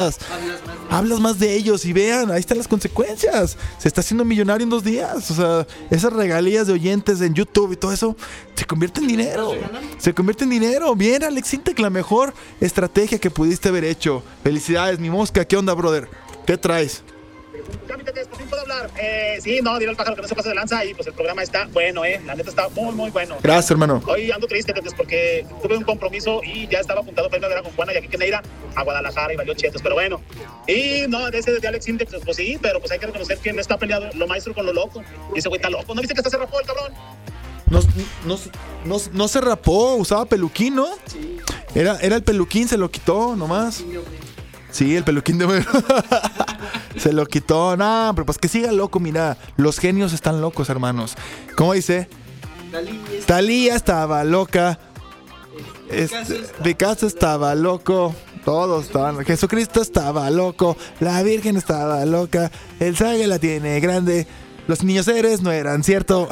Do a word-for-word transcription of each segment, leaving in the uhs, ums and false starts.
Hablas más de ellos y vean, ahí están las consecuencias. Se está haciendo millonario en dos días. O sea, esas regalías de oyentes en YouTube y todo eso se convierte en dinero. Se convierte en dinero. Bien, Alex Intec, la mejor estrategia que pudiste haber hecho. Felicidades, mi mosca. ¿Qué onda, brother? ¿Qué traes? Por fin puedo hablar. Eh, sí, no, dile al pájaro que no se pase de lanza y pues el programa está bueno, eh. La neta está muy, muy bueno. Gracias, hermano. Hoy ando triste, Tetes, porque tuve un compromiso y ya estaba apuntado para irme a ver a con Juana y aquí que ir a Guadalajara y valió chetos, pero bueno. Y no, de ese de Alex Intec, pues, pues sí, pero pues hay que reconocer que no está peleado lo maestro con lo loco. Y ese güey está loco. ¿No viste que hasta se rapó el cabrón? No, no, no, no se rapó, usaba peluquín, ¿no? Sí. Era, era el peluquín, se lo quitó nomás. Sí, el peluquín de Homero. Se lo quitó. No, pero pues que siga loco, mira. Los genios están locos, hermanos. ¿Cómo dice? Talía estaba loca. Este, Picasso estaba loco. Todos estaban. Jesucristo estaba loco. La Virgen estaba loca. El Sague la tiene grande. Los niños héroes no eran cierto.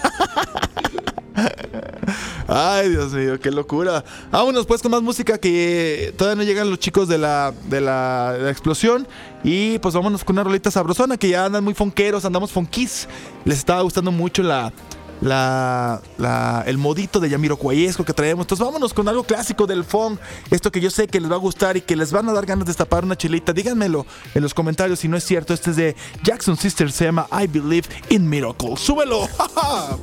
Ay, Dios mío, qué locura. Vámonos pues con más música, que todavía no llegan los chicos de la, de la, de la explosión. Y pues vámonos con una rolita sabrosona, que ya andan muy fonqueros, andamos fonquís. Les estaba gustando mucho la, la, la, el modito de Jamiroquaiesco que traemos. Entonces vámonos con algo clásico del funk. Esto que yo sé que les va a gustar y que les van a dar ganas de destapar una chelita. Díganmelo en los comentarios si no es cierto. Este es de Jackson Sisters, se llama I Believe in Miracles. ¡Súbelo!